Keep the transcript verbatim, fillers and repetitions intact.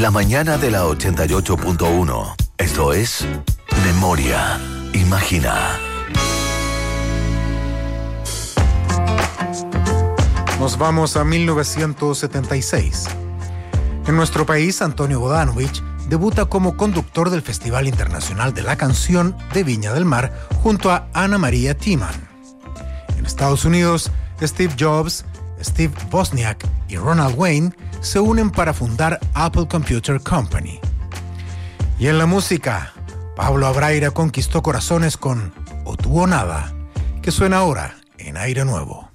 la mañana de la ochenta y ocho punto uno. Esto es Memoria. Imagina. Nos vamos a mil novecientos setenta y seis. En nuestro país, Antonio Bodanovich debuta como conductor del Festival Internacional de la Canción de Viña del Mar junto a Ana María Timan. En Estados Unidos, Steve Jobs, Steve Wozniak y Ronald Wayne se unen para fundar Apple Computer Company. Y en la música, Pablo Abraira conquistó corazones con O Tú o Nada, que suena ahora en Aire Nuevo.